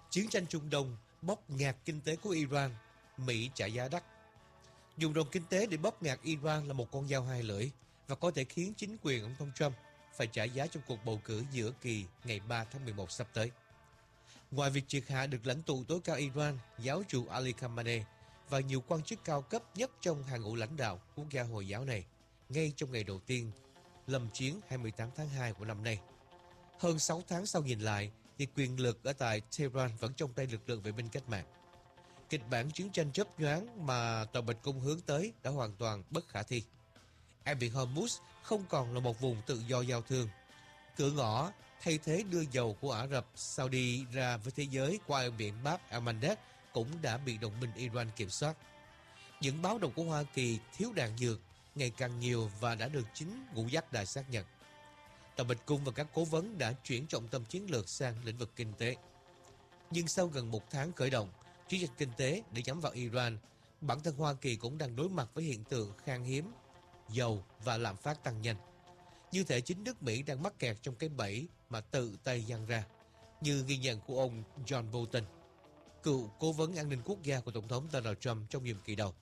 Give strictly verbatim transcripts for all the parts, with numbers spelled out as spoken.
Chiến tranh Trung Đông bóp nghẹt kinh tế của Iran, Mỹ trả giá đắt. Dùng đòn kinh tế để bóp nghẹt Iran là một con dao hai lưỡi và có thể khiến chính quyền ông Donald Trump phải trả giá trong cuộc bầu cử giữa kỳ ngày ba tháng mười một sắp tới. Ngoài việc triệt hạ được lãnh tụ tối cao Iran, giáo chủ Ali Khamenei và nhiều quan chức cao cấp nhất trong hàng ngũ lãnh đạo quốc gia Hồi giáo này, ngay trong ngày đầu tiên lâm chiến hai mươi tám tháng hai của năm nay. Hơn sáu tháng sau nhìn lại, thì quyền lực ở tại Tehran vẫn trong tay lực lượng vệ binh cách mạng. Kịch bản chiến tranh chớp nhoáng mà Tòa Bạch Cung hướng tới đã hoàn toàn bất khả thi. Eo biển Hormuz không còn là một vùng tự do giao thương. Cửa ngõ thay thế đưa dầu của Ả Rập Saudi ra với thế giới qua eo biển Bab el-Mandeb cũng đã bị đồng minh Iran kiểm soát. Những báo động của Hoa Kỳ thiếu đạn dược ngày càng nhiều và đã được chính ngũ giác đài xác nhận. Tòa Bạch Cung và các cố vấn đã chuyển trọng tâm chiến lược sang lĩnh vực kinh tế. Nhưng sau gần một tháng khởi động chiến dịch kinh tế để nhắm vào Iran, bản thân Hoa Kỳ cũng đang đối mặt với hiện tượng khan hiếm dầu và lạm phát tăng nhanh. Như thể chính nước Mỹ đang mắc kẹt trong cái bẫy mà tự tay giăng ra, như ghi nhận của ông John Bolton, cựu cố vấn an ninh quốc gia của Tổng thống Donald Trump trong nhiệm kỳ đầu.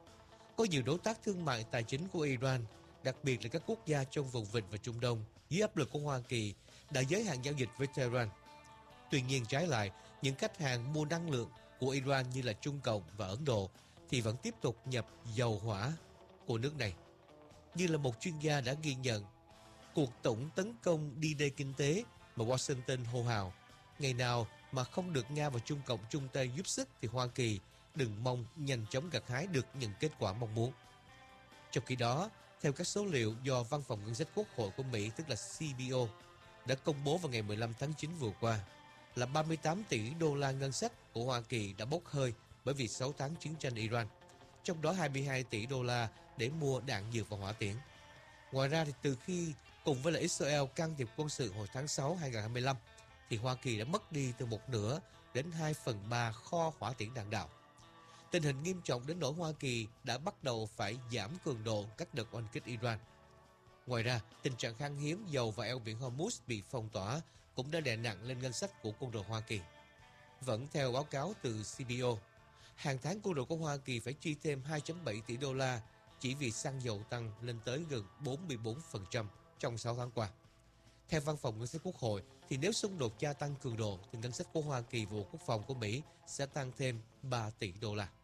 Có nhiều đối tác thương mại tài chính của Iran, đặc biệt là các quốc gia trong vùng vịnh và Trung Đông, dưới áp lực của Hoa Kỳ đã giới hạn giao dịch với Tehran. Tuy nhiên trái lại, những khách hàng mua năng lượng của Iran như là Trung Cộng và Ấn Độ thì vẫn tiếp tục nhập dầu hỏa của nước này. Như là một chuyên gia đã ghi nhận, cuộc tổng tấn công đi đê kinh tế mà Washington hô hào, ngày nào mà không được Nga và Trung Cộng chung tay giúp sức thì Hoa Kỳ đừng mong nhanh chóng gặt hái được những kết quả mong muốn. Trong khi đó, theo các số liệu do Văn phòng Ngân sách Quốc hội của Mỹ, tức là C B O, đã công bố vào ngày mười lăm tháng chín vừa qua, là ba mươi tám tỷ đô la ngân sách của Hoa Kỳ đã bốc hơi bởi vì sáu tháng chiến tranh Iran, trong đó hai mươi hai tỷ đô la để mua đạn dược và hỏa tiễn. Ngoài ra, thì từ khi cùng với là Israel can thiệp quân sự hồi tháng sáu năm hai nghìn không trăm hai mươi lăm, thì Hoa Kỳ đã mất đi từ một nửa đến hai phần ba kho hỏa tiễn đạn đạo. Tình hình nghiêm trọng đến nỗi Hoa Kỳ đã bắt đầu phải giảm cường độ các đợt oanh kích Iran. Ngoài ra, tình trạng khan hiếm dầu và eo biển Hormuz bị phong tỏa cũng đã đè nặng lên ngân sách của quân đội Hoa Kỳ. Vẫn theo báo cáo từ C B O, hàng tháng quân đội của Hoa Kỳ phải chi thêm hai phẩy bảy tỷ đô la chỉ vì xăng dầu tăng lên tới gần bốn mươi bốn phần trăm trong sáu tháng qua. Theo Văn phòng Ngân sách Quốc hội, thì nếu xung đột gia tăng cường độ thì ngân sách của Hoa Kỳ và Bộ Quốc phòng của Mỹ sẽ tăng thêm ba tỷ đô la.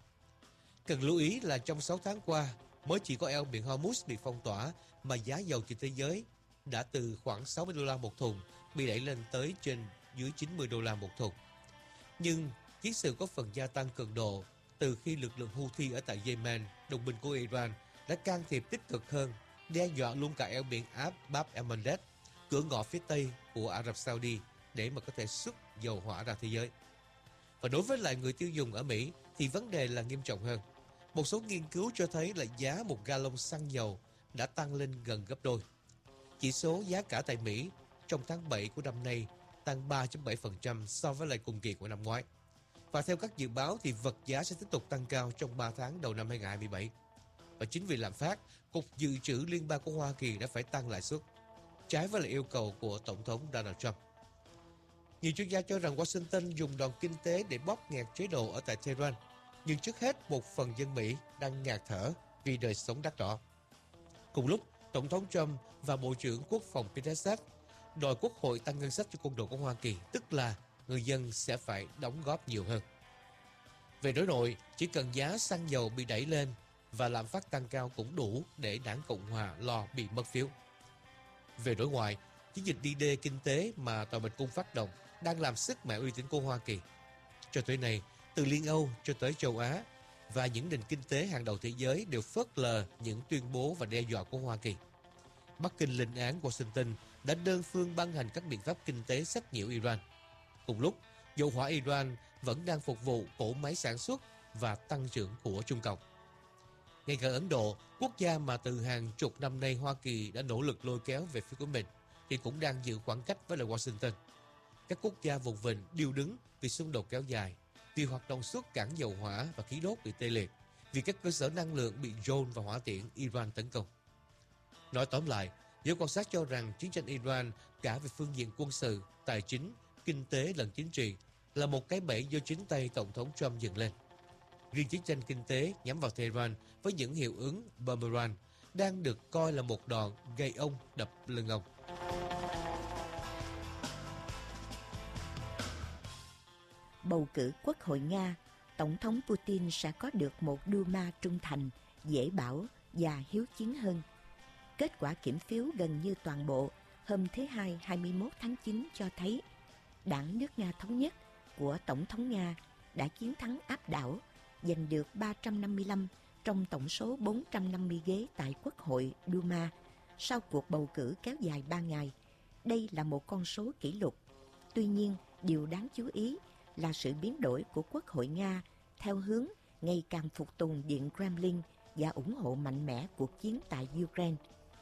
Cần lưu ý là trong sáu tháng qua, mới chỉ có eo biển Hormuz bị phong tỏa mà giá dầu trên thế giới đã từ khoảng sáu mươi đô la một thùng bị đẩy lên tới trên dưới chín mươi đô la một thùng. Nhưng chiến sự có phần gia tăng cường độ từ khi lực lượng Houthi ở tại Yemen, đồng minh của Iran, đã can thiệp tích cực hơn, đe dọa luôn cả eo biển Bab el-Mandeb, cửa ngõ phía tây của Ả Rập Saudi để mà có thể xuất dầu hỏa ra thế giới. Và đối với lại người tiêu dùng ở Mỹ thì vấn đề là nghiêm trọng hơn. Một số nghiên cứu cho thấy là giá một gallon xăng dầu đã tăng lên gần gấp đôi. Chỉ số giá cả tại Mỹ trong tháng bảy của năm nay tăng ba phẩy bảy phần trăm so với lại cùng kỳ của năm ngoái. Và theo các dự báo thì vật giá sẽ tiếp tục tăng cao trong ba tháng đầu năm hai nghìn không trăm hai mươi bảy. Và chính vì lạm phát, Cục Dự trữ Liên bang của Hoa Kỳ đã phải tăng lãi suất, trái với lại yêu cầu của Tổng thống Donald Trump. Nhiều chuyên gia cho rằng Washington dùng đòn kinh tế để bóp nghẹt chế độ ở tại Tehran, nhưng trước hết một phần dân Mỹ đang ngạt thở vì đời sống đắt đỏ. Cùng lúc, Tổng thống Trump và Bộ trưởng Quốc phòng Peter Sessions đòi Quốc hội tăng ngân sách cho quân đội của Hoa Kỳ, tức là người dân sẽ phải đóng góp nhiều hơn. Về đối nội, chỉ cần giá xăng dầu bị đẩy lên và lạm phát tăng cao cũng đủ để đảng Cộng hòa lo bị mất phiếu. Về đối ngoại, chiến dịch đi đê kinh tế mà Tòa Bạch Cung phát động đang làm sức mạnh uy tín của Hoa Kỳ. Cho tới nay, từ Liên Âu cho tới châu Á và những nền kinh tế hàng đầu thế giới đều phớt lờ những tuyên bố và đe dọa của Hoa Kỳ. Bắc Kinh lên án Washington đã đơn phương ban hành các biện pháp kinh tế sách nhiễu Iran. Cùng lúc, dầu hỏa Iran vẫn đang phục vụ cỗ máy sản xuất và tăng trưởng của Trung Cộng. Ngay cả Ấn Độ, quốc gia mà từ hàng chục năm nay Hoa Kỳ đã nỗ lực lôi kéo về phía của mình, thì cũng đang giữ khoảng cách với lại Washington. Các quốc gia vùng vịnh điêu đứng vì xung đột kéo dài, vì hoạt động xuất cảng dầu hỏa và khí đốt bị tê liệt, vì các cơ sở năng lượng bị drone và hỏa tiễn Iran tấn công. Nói tóm lại, giới quan sát cho rằng chiến tranh Iran cả về phương diện quân sự, tài chính, kinh tế lẫn chính trị là một cái bẫy do chính tay Tổng thống Trump dựng lên. Riêng chiến tranh kinh tế nhắm vào Tehran với những hiệu ứng boomerang đang được coi là một đòn gây ông đập lưng ông. Bầu cử Quốc hội Nga, Tổng thống Putin sẽ có được một Duma trung thành, dễ bảo và hiếu chiến hơn. Kết quả kiểm phiếu gần như toàn bộ hôm thứ Hai hai mươi mốt tháng chín cho thấy Đảng Nước Nga Thống Nhất của Tổng thống Nga đã chiến thắng áp đảo, giành được ba trăm năm mươi lăm trong tổng số bốn trăm năm mươi ghế tại Quốc hội Duma sau cuộc bầu cử kéo dài ba ngày. Đây là một con số kỷ lục. Tuy nhiên, điều đáng chú ý là sự biến đổi của Quốc hội Nga theo hướng ngày càng phục tùng Điện Kremlin và ủng hộ mạnh mẽ cuộc chiến tại Ukraine.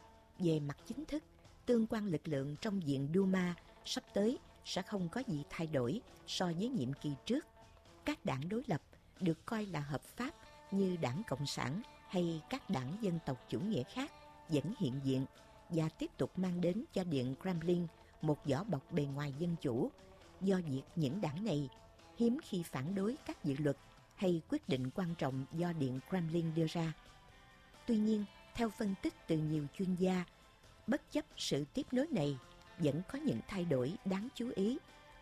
Về mặt chính thức, tương quan lực lượng trong Viện Duma sắp tới sẽ không có gì thay đổi so với nhiệm kỳ trước. Các đảng đối lập được coi là hợp pháp như Đảng Cộng sản hay các đảng dân tộc chủ nghĩa khác vẫn hiện diện và tiếp tục mang đến cho Điện Kremlin một vỏ bọc bề ngoài dân chủ, do việc những đảng này hiếm khi phản đối các dự luật hay quyết định quan trọng do Điện Kremlin đưa ra. Tuy nhiên, theo phân tích từ nhiều chuyên gia, bất chấp sự tiếp nối này, vẫn có những thay đổi đáng chú ý.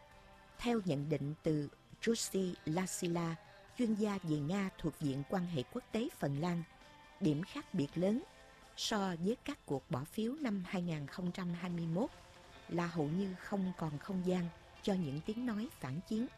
Theo nhận định từ Jussi Lassila, chuyên gia về Nga thuộc Viện Quan hệ Quốc tế Phần Lan, điểm khác biệt lớn so với các cuộc bỏ phiếu năm hai không hai mốt là hầu như không còn không gian cho những tiếng nói phản chiến.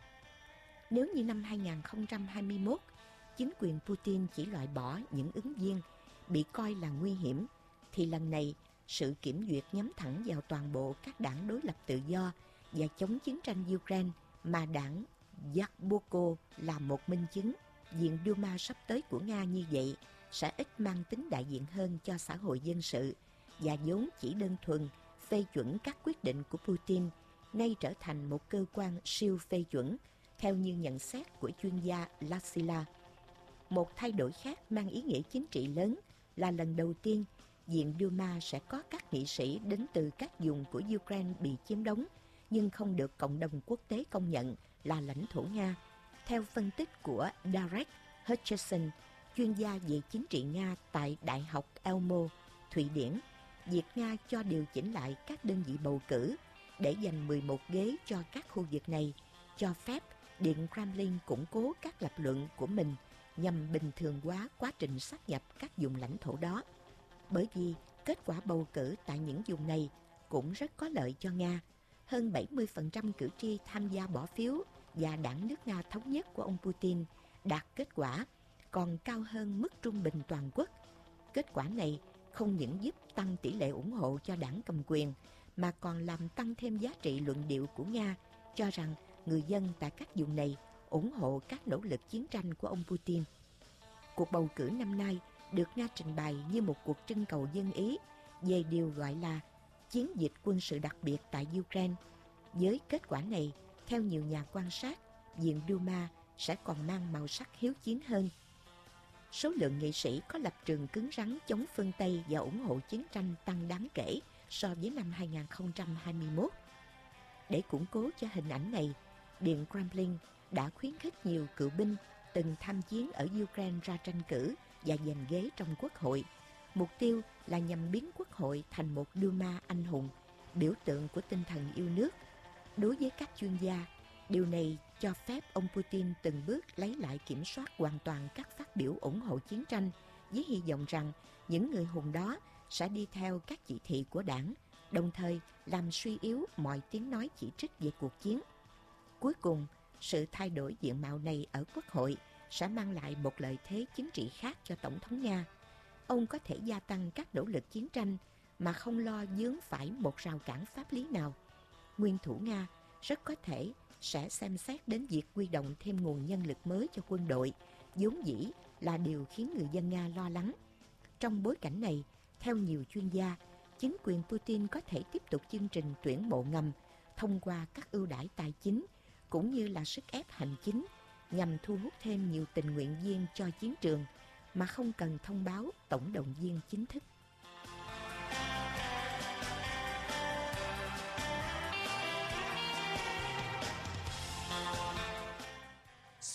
Nếu như năm hai không hai mốt, chính quyền Putin chỉ loại bỏ những ứng viên bị coi là nguy hiểm, thì lần này sự kiểm duyệt nhắm thẳng vào toàn bộ các đảng đối lập tự do và chống chiến tranh Ukraine mà đảng Yabloko là một minh chứng. Viện Duma sắp tới của Nga như vậy sẽ ít mang tính đại diện hơn cho xã hội dân sự và vốn chỉ đơn thuần phê chuẩn các quyết định của Putin, nay trở thành một cơ quan siêu phê chuẩn, theo như nhận xét của chuyên gia Lassila. Một thay đổi khác mang ý nghĩa chính trị lớn là lần đầu tiên Viện Duma sẽ có các nghị sĩ đến từ các vùng của Ukraine bị chiếm đóng nhưng không được cộng đồng quốc tế công nhận là lãnh thổ Nga. Theo phân tích của Darek Hutchison, chuyên gia về chính trị Nga tại Đại học Elmo, Thụy Điển, việc Nga cho điều chỉnh lại các đơn vị bầu cử để dành mười một ghế cho các khu vực này cho phép Điện Kremlin củng cố các lập luận của mình nhằm bình thường hóa quá trình sáp nhập các vùng lãnh thổ đó. Bởi vì kết quả bầu cử tại những vùng này cũng rất có lợi cho Nga. Hơn bảy mươi phần trăm cử tri tham gia bỏ phiếu và Đảng Nước Nga Thống Nhất của ông Putin đạt kết quả còn cao hơn mức trung bình toàn quốc. Kết quả này không những giúp tăng tỷ lệ ủng hộ cho đảng cầm quyền, mà còn làm tăng thêm giá trị luận điệu của Nga, cho rằng người dân tại các vùng này ủng hộ các nỗ lực chiến tranh của ông Putin. Cuộc bầu cử năm nay được Nga trình bày như một cuộc trưng cầu dân ý về điều gọi là chiến dịch quân sự đặc biệt tại Ukraine. Với kết quả này, theo nhiều nhà quan sát, Viện Duma sẽ còn mang màu sắc hiếu chiến hơn. Số lượng nghị sĩ có lập trường cứng rắn chống phương Tây và ủng hộ chiến tranh tăng đáng kể so với năm hai không hai mốt. Để củng cố cho hình ảnh này, Điện Kremlin đã khuyến khích nhiều cựu binh từng tham chiến ở Ukraine ra tranh cử và giành ghế trong quốc hội. Mục tiêu là nhằm biến quốc hội thành một Duma anh hùng, biểu tượng của tinh thần yêu nước. Đối với các chuyên gia, điều này cho phép ông Putin từng bước lấy lại kiểm soát hoàn toàn các phát biểu ủng hộ chiến tranh, với hy vọng rằng những người hùng đó sẽ đi theo các chỉ thị của đảng, đồng thời làm suy yếu mọi tiếng nói chỉ trích về cuộc chiến. Cuối cùng, sự thay đổi diện mạo này ở quốc hội sẽ mang lại một lợi thế chính trị khác cho Tổng thống Nga. Ông có thể gia tăng các nỗ lực chiến tranh mà không lo vướng phải một rào cản pháp lý nào. Nguyên thủ Nga rất có thể sẽ xem xét đến việc huy động thêm nguồn nhân lực mới cho quân đội, vốn dĩ là điều khiến người dân Nga lo lắng. Trong bối cảnh này, theo nhiều chuyên gia, chính quyền Putin có thể tiếp tục chương trình tuyển mộ ngầm thông qua các ưu đãi tài chính cũng như là sức ép hành chính nhằm thu hút thêm nhiều tình nguyện viên cho chiến trường mà không cần thông báo tổng động viên chính thức.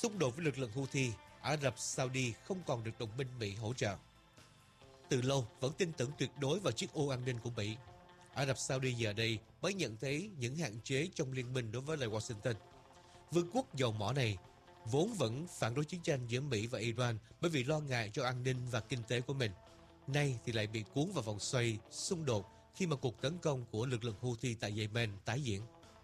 Xung đột với lực lượng Houthi, Ả Rập Saudi không còn được đồng minh Mỹ hỗ trợ. Từ lâu vẫn tin tưởng tuyệt đối vào chiếc ô an ninh của Mỹ. Ả Rập Saudi giờ đây mới nhận thấy những hạn chế trong liên minh đối với lại Washington. Vương quốc dầu mỏ này vốn vẫn phản đối chiến tranh giữa Mỹ và Iran bởi vì lo ngại cho an ninh và kinh tế của mình. Nay thì lại bị cuốn vào vòng xoay xung đột khi mà cuộc tấn công của lực lượng Houthi tại Yemen tái diễn.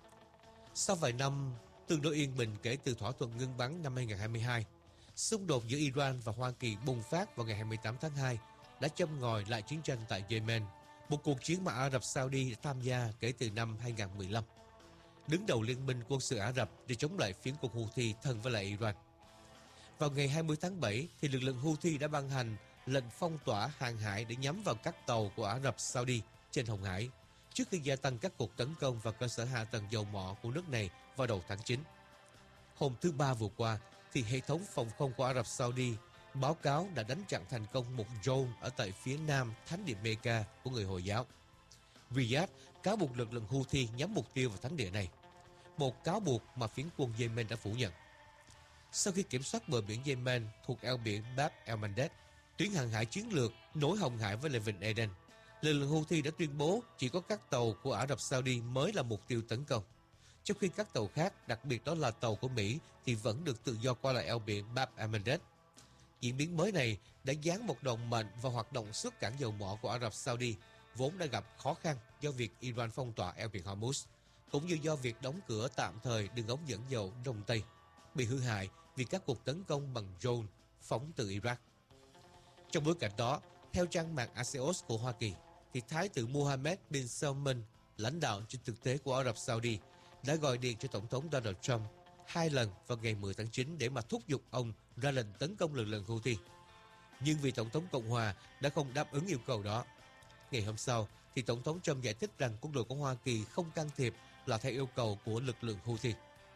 Sau vài năm tương đối yên bình kể từ thỏa thuận ngưng bắn năm hai không hai hai, xung đột giữa Iran và Hoa Kỳ bùng phát vào ngày hai mươi tám tháng hai đã châm ngòi lại chiến tranh tại Yemen, một cuộc chiến mà Ả Rập Saudi đã tham gia kể từ năm hai không một lăm, đứng đầu liên minh quân sự Ả Rập để chống lại phiến quân Houthi thân với lại Iran. Vào ngày hai mươi tháng bảy, thì lực lượng Houthi đã ban hành lệnh phong tỏa hàng hải để nhắm vào các tàu của Ả Rập Saudi trên Hồng Hải, trước khi gia tăng các cuộc tấn công vào cơ sở hạ tầng dầu mỏ của nước này vào đầu tháng chín. Hôm thứ Ba vừa qua, thì hệ thống phòng không của Ả Rập Saudi báo cáo đã đánh chặn thành công một drone ở tại phía nam thánh địa Mecca của người Hồi giáo. Riyadh cáo buộc lực lượng Houthi nhắm mục tiêu vào thánh địa này, một cáo buộc mà phiến quân Yemen đã phủ nhận. Sau khi kiểm soát bờ biển Yemen thuộc eo biển Bab el-Mandeb, tuyến hàng hải chiến lược nối Hồng Hải với lại Vịnh Aden, lực lượng Houthi đã tuyên bố chỉ có các tàu của Ả Rập Saudi mới là mục tiêu tấn công, trong khi các tàu khác, đặc biệt đó là tàu của Mỹ, thì vẫn được tự do qua lại eo biển Bab el-Mandeb. Diễn biến mới này đã giáng một đòn mạnh vào hoạt động xuất cảng dầu mỏ của Ả Rập Saudi, vốn đã gặp khó khăn do việc Iran phong tỏa eo biển Hormuz, cũng như do việc đóng cửa tạm thời đường ống dẫn dầu Đông Tây, bị hư hại vì các cuộc tấn công bằng drone phóng từ Iraq. Trong bối cảnh đó, theo trang mạng Axios của Hoa Kỳ, thì Thái tử Mohammed bin Salman, lãnh đạo trên thực tế của Ả Rập Saudi, đã gọi điện cho Tổng thống Donald Trump hai lần vào ngày mười tháng chín để mà thúc giục ông ra lệnh tấn công lực lượng Houthi. Nhưng vì Tổng thống Cộng hòa đã không đáp ứng yêu cầu đó. Ngày hôm sau, thì Tổng thống Trump giải thích rằng quân đội của Hoa Kỳ không can thiệp là theo yêu cầu của lực lượng Houthi.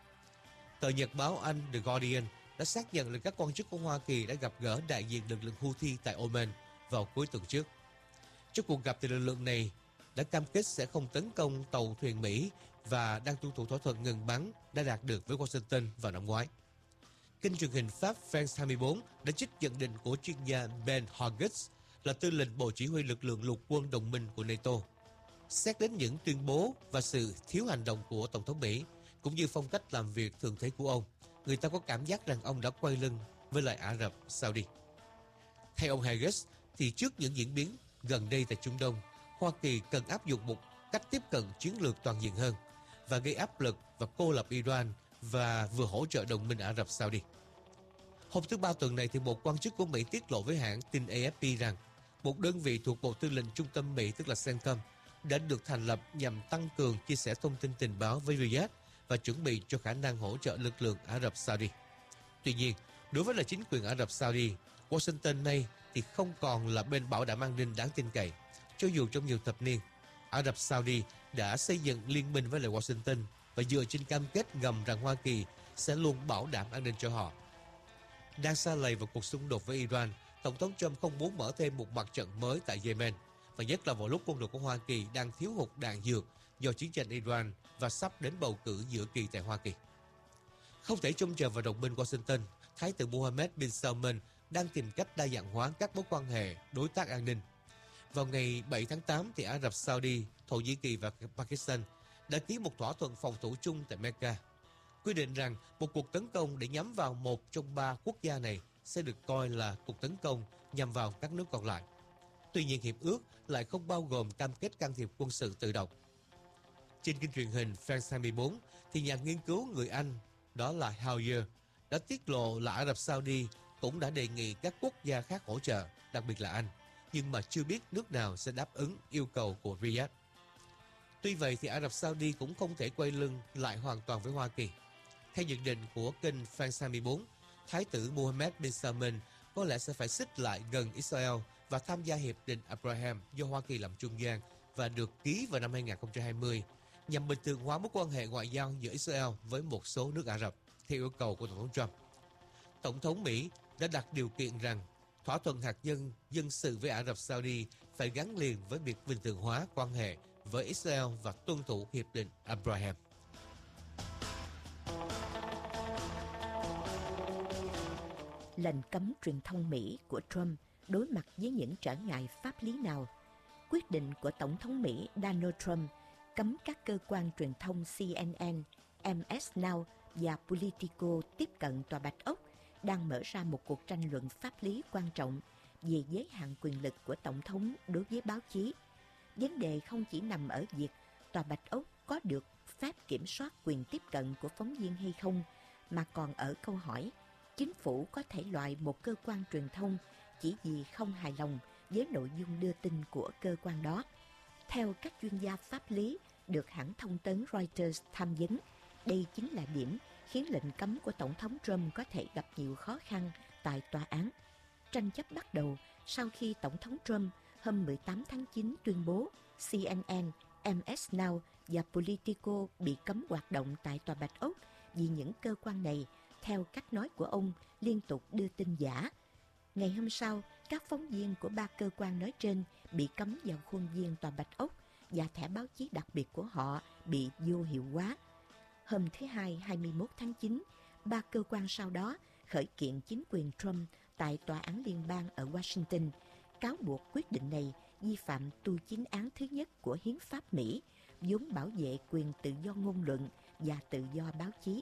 Tờ nhật báo Anh The Guardian đã xác nhận là các quan chức của Hoa Kỳ đã gặp gỡ đại diện lực lượng Houthi tại Oman vào cuối tuần trước. Trong cuộc gặp, thì lực lượng này đã cam kết sẽ không tấn công tàu thuyền Mỹ và đang tuân thủ thỏa thuận ngừng bắn đã đạt được với Washington vào năm ngoái. Kênh truyền hình Pháp France hai mươi bốn đã trích nhận định của chuyên gia Ben Hodges, là tư lệnh Bộ Chỉ huy lực lượng lục quân đồng minh của NATO. Xét đến những tuyên bố và sự thiếu hành động của Tổng thống Mỹ, cũng như phong cách làm việc thường thế của ông, người ta có cảm giác rằng ông đã quay lưng với lại Ả Rập Saudi. Theo ông Hodges, thì trước những diễn biến gần đây tại Trung Đông, Hoa Kỳ cần áp dụng một cách tiếp cận chiến lược toàn diện hơn và gây áp lực và cô lập Iran và vừa hỗ trợ đồng minh Ả Rập Saudi. Hôm thứ Ba tuần này, thì một quan chức của Mỹ tiết lộ với hãng tin A F P rằng một đơn vị thuộc Bộ Tư lệnh Trung tâm Mỹ, tức là CENTCOM, đã được thành lập nhằm tăng cường chia sẻ thông tin tình báo với Riyadh và chuẩn bị cho khả năng hỗ trợ lực lượng Ả Rập Saudi. Tuy nhiên, đối với là chính quyền Ả Rập Saudi, Washington nay thì không còn là bên bảo đảm an ninh đáng tin cậy. Cho dù trong nhiều thập niên, Ả Rập Saudi đã xây dựng liên minh với lại Washington và dựa trên cam kết ngầm rằng Hoa Kỳ sẽ luôn bảo đảm an ninh cho họ. Đang sa lầy vào cuộc xung đột với Iran, Tổng thống Trump không muốn mở thêm một mặt trận mới tại Yemen, và nhất là vào lúc quân đội của Hoa Kỳ đang thiếu hụt đạn dược do chiến tranh Iran và sắp đến bầu cử giữa kỳ tại Hoa Kỳ. Không thể trông chờ vào đồng minh Washington, Thái tử Mohammed bin Salman đang tìm cách đa dạng hóa các mối quan hệ đối tác an ninh. Vào ngày bảy tháng tám, thì Ả Rập Saudi, Thổ Nhĩ Kỳ và Pakistan đã ký một thỏa thuận phòng thủ chung tại Mecca, quy định rằng một cuộc tấn công để nhắm vào một trong ba quốc gia này sẽ được coi là cuộc tấn công nhằm vào các nước còn lại. Tuy nhiên, hiệp ước lại không bao gồm cam kết can thiệp quân sự tự động. Trên kênh truyền hình France hai mươi bốn, thì nhà nghiên cứu người Anh, đó là Howyer, đã tiết lộ là Ả Rập Saudi cũng đã đề nghị các quốc gia khác hỗ trợ, đặc biệt là Anh, nhưng mà chưa biết nước nào sẽ đáp ứng yêu cầu của Riyadh. Tuy vậy, thì Ả Rập Saudi cũng không thể quay lưng lại hoàn toàn với Hoa Kỳ. Theo nhận định của kênh France hai mươi bốn, Thái tử Mohammed bin Salman có lẽ sẽ phải xích lại gần Israel và tham gia hiệp định Abraham do Hoa Kỳ làm trung gian và được ký vào năm hai không hai không, nhằm bình thường hóa mối quan hệ ngoại giao giữa Israel với một số nước Ả Rập, theo yêu cầu của Tổng thống Trump. Tổng thống Mỹ đã đặt điều kiện rằng thỏa thuận hạt nhân dân sự với Ả Rập Saudi phải gắn liền với việc bình thường hóa quan hệ với Israel và tuân thủ hiệp định Abraham. Lệnh cấm truyền thông Mỹ của Trump đối mặt với những trở ngại pháp lý nào. Quyết định của Tổng thống Mỹ Donald Trump cấm các cơ quan truyền thông C N N, M S Now và Politico tiếp cận Tòa Bạch Ốc đang mở ra một cuộc tranh luận pháp lý quan trọng về giới hạn quyền lực của Tổng thống đối với báo chí. Vấn đề không chỉ nằm ở việc Tòa Bạch Ốc có được phép kiểm soát quyền tiếp cận của phóng viên hay không, mà còn ở câu hỏi chính phủ có thể loại một cơ quan truyền thông chỉ vì không hài lòng với nội dung đưa tin của cơ quan đó. Theo các chuyên gia pháp lý được hãng thông tấn Reuters tham vấn, đây chính là điểm khiến lệnh cấm của Tổng thống Trump có thể gặp nhiều khó khăn tại tòa án. Tranh chấp bắt đầu sau khi Tổng thống Trump hôm mười tám tháng chín tuyên bố C N N, M S Now và Politico bị cấm hoạt động tại Tòa Bạch Ốc vì những cơ quan này, theo cách nói của ông, liên tục đưa tin giả. Ngày hôm sau, các phóng viên của ba cơ quan nói trên bị cấm vào khuôn viên Tòa Bạch Ốc và thẻ báo chí đặc biệt của họ bị vô hiệu hóa. Hôm thứ Hai, hai mươi mốt tháng chín, ba cơ quan sau đó khởi kiện chính quyền Trump tại Tòa án Liên bang ở Washington, cáo buộc quyết định này vi phạm tu chính án thứ nhất của Hiến pháp Mỹ, vốn bảo vệ quyền tự do ngôn luận và tự do báo chí.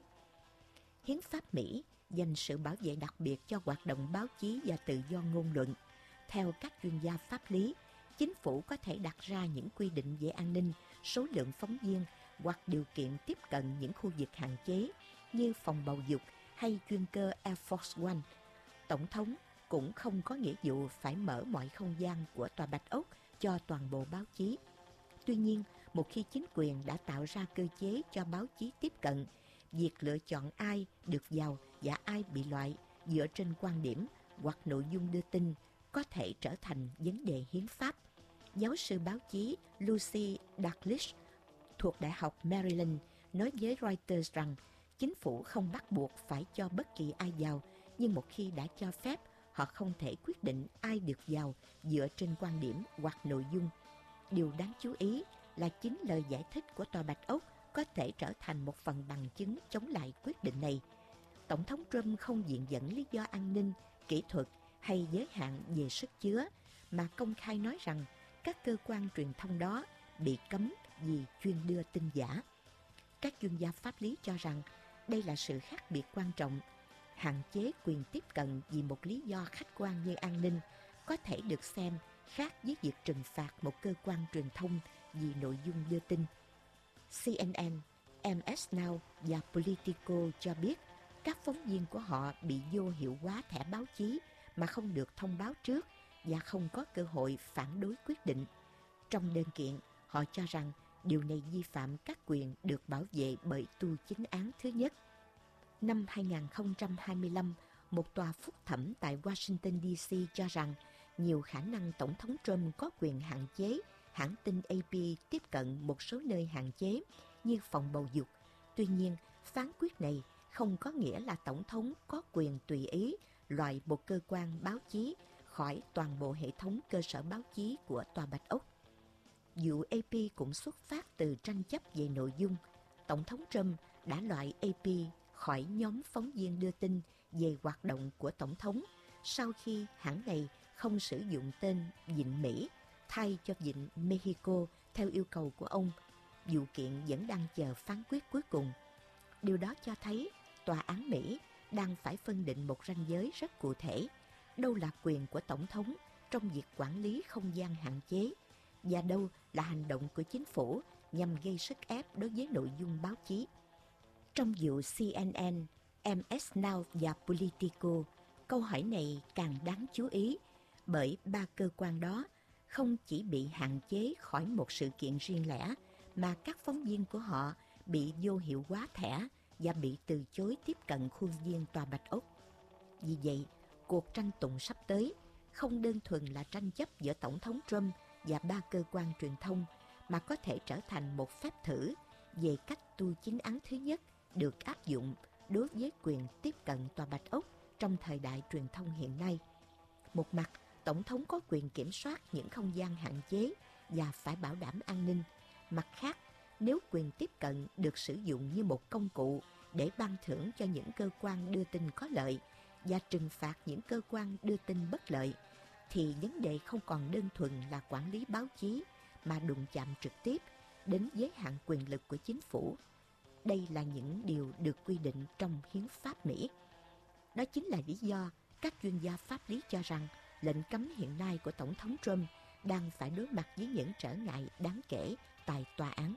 Hiến pháp Mỹ dành sự bảo vệ đặc biệt cho hoạt động báo chí và tự do ngôn luận. Theo các chuyên gia pháp lý, chính phủ có thể đặt ra những quy định về an ninh, số lượng phóng viên hoặc điều kiện tiếp cận những khu vực hạn chế như phòng bầu dục hay chuyên cơ Air Force One. Tổng thống cũng không có nghĩa vụ phải mở mọi không gian của Tòa Bạch Ốc cho toàn bộ báo chí. Tuy nhiên, một khi chính quyền đã tạo ra cơ chế cho báo chí tiếp cận, việc lựa chọn ai được vào và ai bị loại dựa trên quan điểm hoặc nội dung đưa tin có thể trở thành vấn đề hiến pháp. Giáo sư báo chí Lucy Dalglish thuộc Đại học Maryland nói với Reuters rằng chính phủ không bắt buộc phải cho bất kỳ ai vào, nhưng một khi đã cho phép, họ không thể quyết định ai được vào dựa trên quan điểm hoặc nội dung. Điều đáng chú ý là chính lời giải thích của Tòa Bạch Ốc có thể trở thành một phần bằng chứng chống lại quyết định này. Tổng thống Trump không viện dẫn lý do an ninh, kỹ thuật hay giới hạn về sức chứa, mà công khai nói rằng các cơ quan truyền thông đó bị cấm vì chuyên đưa tin giả. Các chuyên gia pháp lý cho rằng đây là sự khác biệt quan trọng. Hạn chế quyền tiếp cận vì một lý do khách quan như an ninh có thể được xem khác với việc trừng phạt một cơ quan truyền thông vì nội dung đưa tin. C N N, M S Now và Politico cho biết các phóng viên của họ bị vô hiệu hóa thẻ báo chí mà không được thông báo trước và không có cơ hội phản đối quyết định. Trong đơn kiện, họ cho rằng điều này vi phạm các quyền được bảo vệ bởi tu chính án thứ nhất. Năm hai không hai lăm, một tòa phúc thẩm tại Washington D C cho rằng nhiều khả năng Tổng thống Trump có quyền hạn chế hãng tin A P tiếp cận một số nơi hạn chế như phòng bầu dục. Tuy nhiên, phán quyết này không có nghĩa là Tổng thống có quyền tùy ý loại một cơ quan báo chí khỏi toàn bộ hệ thống cơ sở báo chí của Tòa Bạch Ốc. Vụ A P cũng xuất phát từ tranh chấp về nội dung. Tổng thống Trump đã loại A P khỏi nhóm phóng viên đưa tin về hoạt động của Tổng thống sau khi hãng này không sử dụng tên Vịnh Mỹ thay cho Vịnh Mexico theo yêu cầu của ông. Vụ kiện vẫn đang chờ phán quyết cuối cùng. Điều đó cho thấy tòa án Mỹ đang phải phân định một ranh giới rất cụ thể. Đâu là quyền của Tổng thống trong việc quản lý không gian hạn chế và đâu là hành động của chính phủ nhằm gây sức ép đối với nội dung báo chí. Trong vụ C N N, M S Now và Politico, câu hỏi này càng đáng chú ý bởi ba cơ quan đó không chỉ bị hạn chế khỏi một sự kiện riêng lẻ mà các phóng viên của họ bị vô hiệu hóa thẻ và bị từ chối tiếp cận khuôn viên Tòa Bạch Ốc. Vì vậy, cuộc tranh tụng sắp tới không đơn thuần là tranh chấp giữa Tổng thống Trump và ba cơ quan truyền thông mà có thể trở thành một phép thử về cách tu chính án thứ nhất được áp dụng đối với quyền tiếp cận Tòa Bạch Ốc trong thời đại truyền thông hiện nay. Một mặt, Tổng thống có quyền kiểm soát những không gian hạn chế và phải bảo đảm an ninh. Mặt khác, nếu quyền tiếp cận được sử dụng như một công cụ để ban thưởng cho những cơ quan đưa tin có lợi, và trừng phạt những cơ quan đưa tin bất lợi, thì vấn đề không còn đơn thuần là quản lý báo chí mà đụng chạm trực tiếp đến giới hạn quyền lực của chính phủ. Đây là những điều được quy định trong hiến pháp Mỹ. Đó chính là lý do các chuyên gia pháp lý cho rằng lệnh cấm hiện nay của Tổng thống Trump đang phải đối mặt với những trở ngại đáng kể tại tòa án.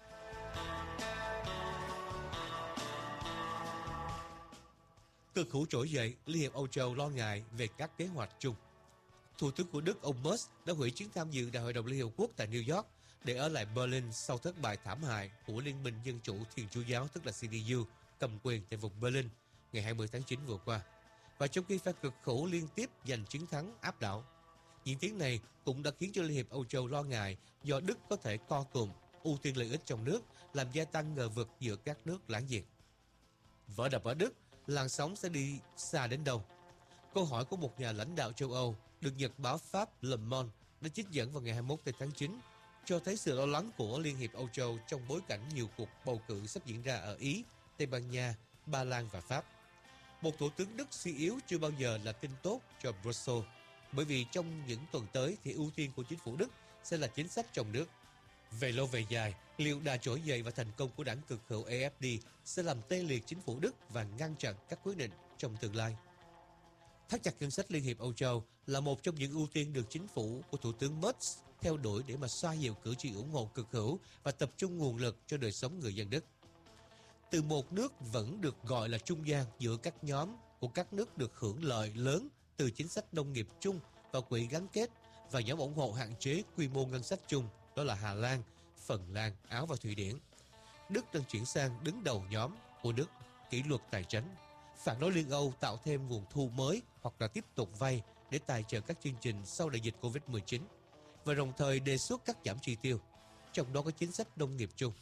Cực hữu trỗi dậy, Liên hiệp Âu Châu lo ngại về các kế hoạch chung. Thủ tướng của Đức ông Merz đã hủy chuyến tham dự Đại hội đồng Liên Hiệp Quốc tại New York để ở lại Berlin sau thất bại thảm hại của Liên minh Dân chủ Thiên Chúa giáo, tức là xê đê u, cầm quyền tại vùng Berlin ngày hai mươi tháng chín vừa qua. Và trong khi phe cực hữu liên tiếp giành chiến thắng áp đảo, diễn tiến này cũng đã khiến cho Liên hiệp Âu Châu lo ngại do Đức có thể co cụm, ưu tiên lợi ích trong nước, làm gia tăng ngờ vực giữa các nước láng giềng. Vỡ đập ở Đức, làn sóng sẽ đi xa đến đâu? Câu hỏi của một nhà lãnh đạo châu Âu được nhật báo Pháp Le Monde đã trích dẫn vào ngày hai mươi mốt tháng chín, cho thấy sự lo lắng của Liên hiệp Âu Châu trong bối cảnh nhiều cuộc bầu cử sắp diễn ra ở Ý, Tây Ban Nha, Ba Lan và Pháp. Một thủ tướng Đức suy yếu chưa bao giờ là tin tốt cho Brussels, bởi vì trong những tuần tới thì ưu tiên của chính phủ Đức sẽ là chính sách trong nước. Về lâu về dài, liệu đà trỗi dậy và thành công của đảng cực hữu a ép đê sẽ làm tê liệt chính phủ Đức và ngăn chặn các quyết định trong tương lai? Thắt chặt ngân sách Liên hiệp Âu Châu là một trong những ưu tiên được chính phủ của Thủ tướng Merz theo đuổi để mà xoa dịu cử tri ủng hộ cực hữu và tập trung nguồn lực cho đời sống người dân Đức. Từ một nước vẫn được gọi là trung gian giữa các nhóm của các nước được hưởng lợi lớn từ chính sách nông nghiệp chung và quỹ gắn kết, và nhóm ủng hộ hạn chế quy mô ngân sách chung, đó là Hà Lan, Phần Lan, Áo và Thụy Điển, Đức đang chuyển sang đứng đầu nhóm của Đức kỷ luật tài chính, phản đối Liên Âu tạo thêm nguồn thu mới hoặc là tiếp tục vay để tài trợ các chương trình sau đại dịch covid mười chín, và đồng thời đề xuất cắt giảm chi tiêu, trong đó có chính sách nông nghiệp chung.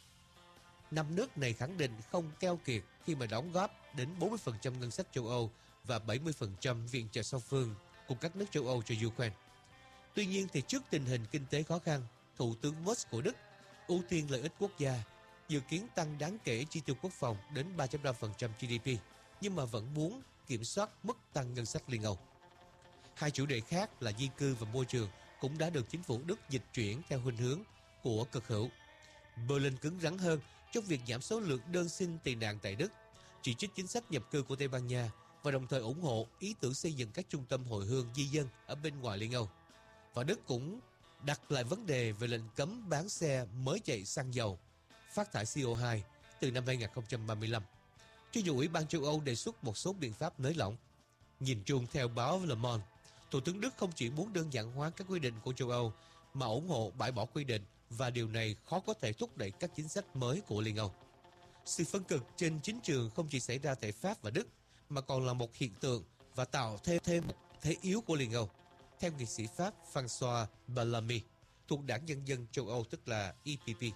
Năm nước này khẳng định không keo kiệt khi mà đóng góp đến bốn mươi phần trăm ngân sách châu Âu và bảy mươi phần trăm viện trợ song phương của các nước châu Âu cho Ukraine. Tuy nhiên thì trước tình hình kinh tế khó khăn, Thủ tướng Merz của Đức ưu tiên lợi ích quốc gia, dự kiến tăng đáng kể chi tiêu quốc phòng đến ba phẩy năm phần trăm giê đê pê, nhưng mà vẫn muốn kiểm soát mức tăng ngân sách Liên Âu. Hai chủ đề khác là di cư và môi trường cũng đã được chính phủ Đức dịch chuyển theo khuynh hướng của cực hữu. Berlin cứng rắn hơn trong việc giảm số lượng đơn xin tị nạn tại Đức, chỉ trích chính sách nhập cư của Tây Ban Nha và đồng thời ủng hộ ý tưởng xây dựng các trung tâm hồi hương di dân ở bên ngoài Liên Âu. Và Đức cũng đặt lại vấn đề về lệnh cấm bán xe mới chạy xăng dầu, phát thải xê o hai từ năm hai không ba lăm. Cho dù Ủy ban châu Âu đề xuất một số biện pháp nới lỏng. Nhìn chung theo báo Le Monde, Thủ tướng Đức không chỉ muốn đơn giản hóa các quy định của châu Âu mà ủng hộ bãi bỏ quy định, và điều này khó có thể thúc đẩy các chính sách mới của Liên Âu. Sự phân cực trên chính trường không chỉ xảy ra tại Pháp và Đức mà còn là một hiện tượng và tạo thêm thêm một thế yếu của Liên Âu. Theo nghị sĩ Pháp François Bellamy thuộc Đảng Nhân dân châu Âu, tức là e pê pê,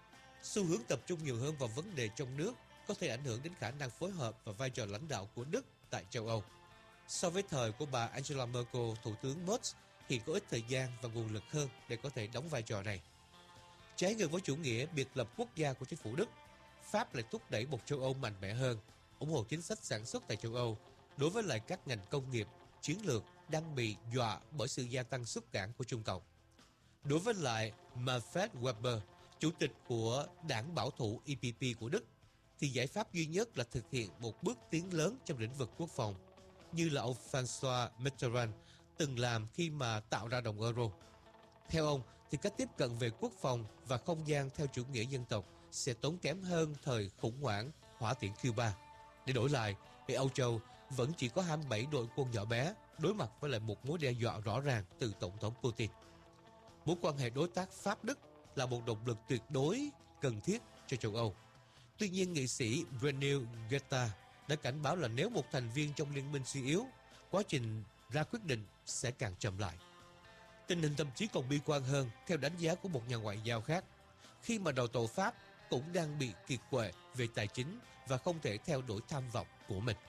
xu hướng tập trung nhiều hơn vào vấn đề trong nước có thể ảnh hưởng đến khả năng phối hợp và vai trò lãnh đạo của Đức tại châu Âu. So với thời của bà Angela Merkel, Thủ tướng Merz hiện có ít thời gian và nguồn lực hơn để có thể đóng vai trò này. Trái ngược với chủ nghĩa biệt lập quốc gia của chính phủ Đức, Pháp lại thúc đẩy một châu Âu mạnh mẽ hơn, ủng hộ chính sách sản xuất tại châu Âu đối với lại các ngành công nghiệp, chiến lược đang bị dọa bởi sự gia tăng xuất cảng của Trung Cộng. Đối với lại Manfred Weber, chủ tịch của đảng bảo thủ e pê pê của Đức, thì giải pháp duy nhất là thực hiện một bước tiến lớn trong lĩnh vực quốc phòng, như là ông François Mitterrand từng làm khi mà tạo ra đồng euro. Theo ông, thì cách tiếp cận về quốc phòng và không gian theo chủ nghĩa dân tộc sẽ tốn kém hơn thời khủng hoảng hỏa tiễn Cuba. Để đổi lại, thì Âu Châu vẫn chỉ có hai mươi bảy đội quân nhỏ bé đối mặt với lại một mối đe dọa rõ ràng từ Tổng thống Putin. Mối quan hệ đối tác Pháp-Đức là một động lực tuyệt đối cần thiết cho châu Âu. Tuy nhiên, nghị sĩ René Guetta đã cảnh báo là nếu một thành viên trong liên minh suy yếu, quá trình ra quyết định sẽ càng chậm lại. Tình hình thậm chí còn bi quan hơn theo đánh giá của một nhà ngoại giao khác, khi mà đầu tàu Pháp cũng đang bị kiệt quệ về tài chính và không thể theo đuổi tham vọng của mình.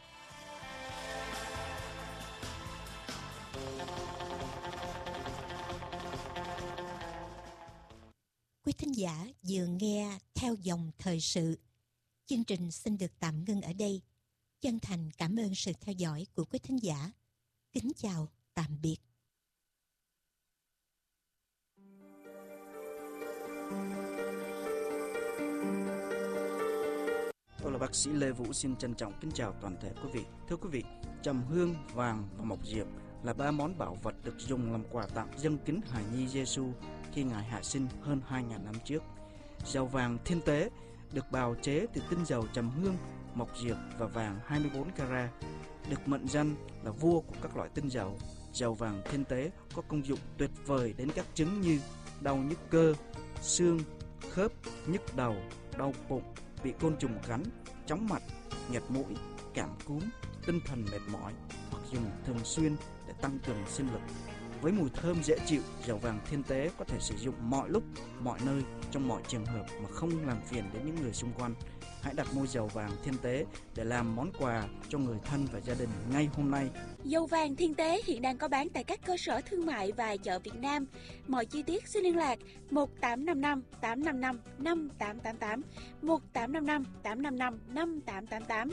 Quý thính giả vừa nghe Theo dòng thời sự. Chương trình xin được tạm ngưng ở đây. Chân thành cảm ơn sự theo dõi của quý thính giả. Kính chào, tạm biệt. Tôi là bác sĩ Lê Vũ, xin trân trọng kính chào toàn thể quý vị. Thưa quý vị, trầm hương, vàng và mộc diệp là ba món bảo vật được dùng làm quà tặng dâng kính hài nhi Giêsu khi Ngài hạ sinh hơn hai nghìn năm trước. Dầu vàng thiên tế được bào chế từ tinh dầu trầm hương, mộc diệp và vàng hai mươi bốn carat, được mệnh danh là vua của các loại tinh dầu. Dầu vàng thiên tế có công dụng tuyệt vời đến các chứng như đau nhức cơ, xương, khớp, nhức đầu, đau bụng, bị côn trùng cắn, chóng mặt, nghẹt mũi, cảm cúm, tinh thần mệt mỏi, hoặc dùng thường xuyên để tăng cường sinh lực. Với mùi thơm dễ chịu, dầu vàng thiên tế có thể sử dụng mọi lúc, mọi nơi, trong mọi trường hợp mà không làm phiền đến những người xung quanh. Hãy đặt mua dầu vàng thiên tế để làm món quà cho người thân và gia đình ngay hôm nay. Dầu vàng thiên tế hiện đang có bán tại các cơ sở thương mại và chợ Việt Nam. Mọi chi tiết xin liên lạc một tám năm năm tám năm năm năm tám tám tám, một tám năm năm tám năm năm năm tám tám tám.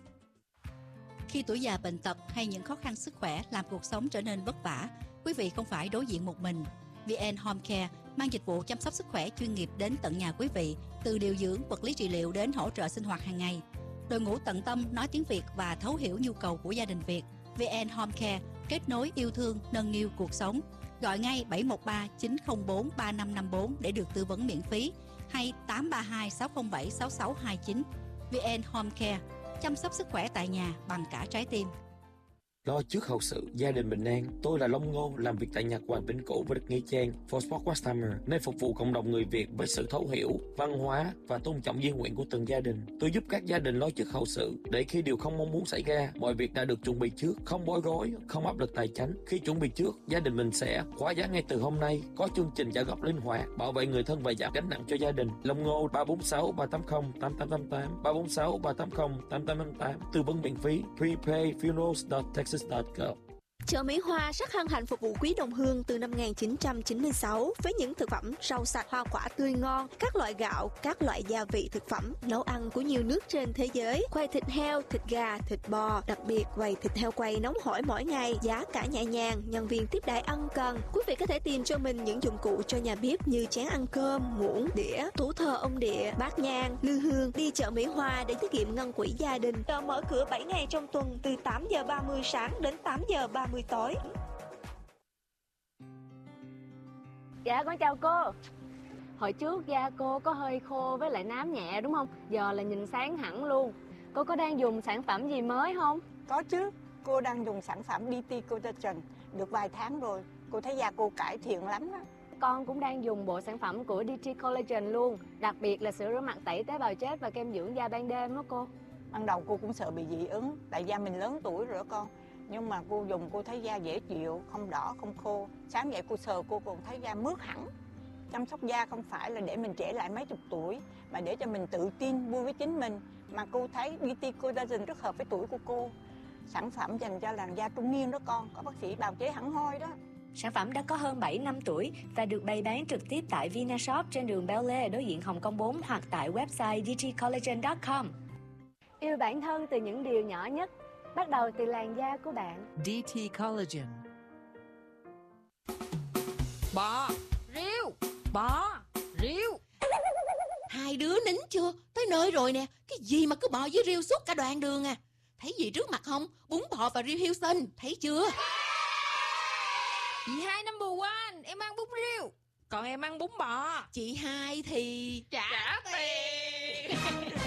Khi tuổi già bệnh tật hay những khó khăn sức khỏe làm cuộc sống trở nên vất vả, quý vị không phải đối diện một mình. vê en Home Care mang dịch vụ chăm sóc sức khỏe chuyên nghiệp đến tận nhà quý vị, từ điều dưỡng, vật lý trị liệu đến hỗ trợ sinh hoạt hàng ngày. Đội ngũ tận tâm nói tiếng Việt và thấu hiểu nhu cầu của gia đình Việt. vê en Home Care kết nối yêu thương, nâng niu cuộc sống. Gọi ngay bảy một ba chín không bốn ba năm năm bốn để được tư vấn miễn phí, hay tám ba hai sáu không bảy sáu sáu hai chín. vê en Home Care, chăm sóc sức khỏe tại nhà bằng cả trái tim. Lo trước hậu sự, gia đình bình an. Tôi là Long Ngô, làm việc tại Nhật Hoàng Vĩnh Cửu và được Nghĩa Trang For Sport Customer, nơi phục vụ cộng đồng người Việt với sự thấu hiểu, văn hóa và tôn trọng di nguyện của từng gia đình. Tôi giúp các gia đình lo trước hậu sự để khi điều không mong muốn xảy ra, mọi việc đã được chuẩn bị trước, không bối rối, không áp lực tài chính. Khi chuẩn bị trước, gia đình mình sẽ khóa giá ngay từ hôm nay, có chương trình trả góp linh hoạt, bảo vệ người thân và giảm gánh nặng cho gia đình. Long Ngô ba bốn sáu ba tám không tám tám tám tám, ba bốn sáu ba tám không tám tám tám tám, tư vấn miễn phí. Prepay funerals dot texas dot gov. Chợ Mỹ Hoa rất hân hạnh phục vụ quý đồng hương từ năm một nghìn chín trăm chín mươi sáu với những thực phẩm rau sạch, hoa quả tươi ngon, các loại gạo, các loại gia vị thực phẩm, nấu ăn của nhiều nước trên thế giới, quầy thịt heo, thịt gà, thịt bò, đặc biệt quầy thịt heo quay nóng hổi mỗi ngày, giá cả nhẹ nhàng, nhân viên tiếp đãi ân cần. Quý vị có thể tìm cho mình những dụng cụ cho nhà bếp như chén ăn cơm, muỗng, đĩa, tủ thờ ông địa, bát nhang, lư hương. Đi chợ Mỹ Hoa để tiết kiệm ngân quỹ gia đình. Chợ mở cửa bảy ngày trong tuần từ tám giờ ba mươi sáng đến tám giờ ba mươi tối. Dạ con chào cô. Hồi trước da cô có hơi khô với lại nám nhẹ đúng không? Giờ là nhìn sáng hẳn luôn. Cô có đang dùng sản phẩm gì mới không? Có chứ, cô đang dùng sản phẩm đê tê Collagen được vài tháng rồi. Cô thấy da cô cải thiện lắm đó. Con cũng đang dùng bộ sản phẩm của đê tê Collagen luôn. Đặc biệt là sữa rửa mặt tẩy tế bào chết và kem dưỡng da ban đêm đó cô. Ban đầu cô cũng sợ bị dị ứng, tại da mình lớn tuổi rồi đó con. Nhưng mà cô dùng cô thấy da dễ chịu, không đỏ, không khô. Sáng dậy cô sờ cô còn thấy da mướt hẳn. Chăm sóc da không phải là để mình trẻ lại mấy chục tuổi, mà để cho mình tự tin, vui với chính mình. Mà cô thấy đê tê Collagen rất hợp với tuổi của cô. Sản phẩm dành cho làn da trung niên đó con, có bác sĩ bào chế hẳn hoi đó. Sản phẩm đã có hơn bảy năm tuổi và được bày bán trực tiếp tại Vinashop trên đường Bel Air đối diện Hồng Kông bốn hoặc tại website d t collagen dot com. Yêu bản thân từ những điều nhỏ nhất, bắt đầu từ làn da của bạn. đê tê Collagen. Bò, riêu, bò, riêu. Hai đứa nín chưa? Tới nơi rồi nè. Cái gì mà cứ bò với riêu suốt cả đoạn đường à? Thấy gì trước mặt không? Bún bò và riêu Houston, thấy chưa? Chị hai number one, em ăn bún riêu, còn em ăn bún bò. Chị hai thì trả, trả tiền.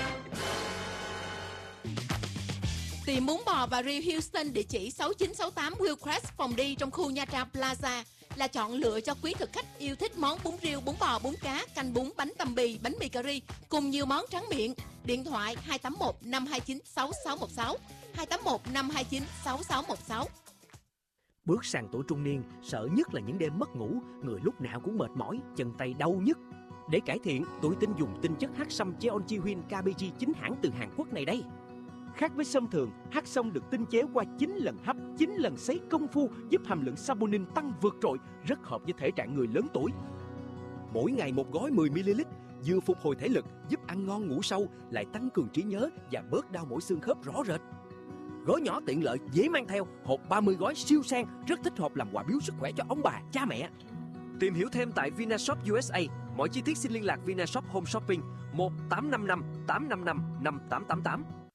Tìm bún bò và riêu Houston địa chỉ sáu chín sáu tám Hillcrest phòng đi trong khu Nha Trang Plaza là chọn lựa cho quý thực khách yêu thích món bún riêu, bún bò, bún cá, canh bún, bánh tằm bì, bánh mì cà ri cùng nhiều món tráng miệng. Điện thoại hai tám một năm hai chín sáu sáu một sáu, hai tám một năm hai chín sáu sáu một sáu. Bước sang tuổi trung niên, sợ nhất là những đêm mất ngủ, người lúc nào cũng mệt mỏi, chân tay đau nhức. Để cải thiện, tôi tin dùng tinh chất hắc sâm Jeonji-Huynh ca bê giê chính hãng từ Hàn Quốc này đây. Khác với sâm thường, hắc sâm được tinh chế qua chín lần hấp, chín lần sấy công phu giúp hàm lượng saponin tăng vượt trội, rất hợp với thể trạng người lớn tuổi. Mỗi ngày một gói mười mi li lít, vừa phục hồi thể lực, giúp ăn ngon ngủ sâu, lại tăng cường trí nhớ và bớt đau mỏi xương khớp rõ rệt. Gói nhỏ tiện lợi, dễ mang theo, hộp ba mươi gói siêu sang, rất thích hợp làm quà biếu sức khỏe cho ông bà, cha mẹ. Tìm hiểu thêm tại Vinashop u ét a. Mọi chi tiết xin liên lạc Vinashop Home Shopping một tám năm năm tám năm năm năm tám tám tám.